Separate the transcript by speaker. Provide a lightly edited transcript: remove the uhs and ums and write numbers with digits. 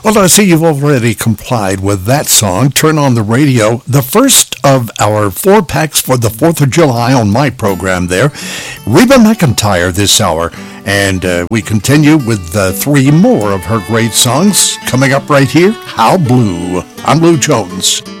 Speaker 1: Well, I see you've already complied with that song. Turn on the radio. The first of our 4-packs for the 4th of July on my program there. Reba McEntire this hour. And we continue with 3 more of her great songs coming up right here. How Blue. I'm Lou Jones.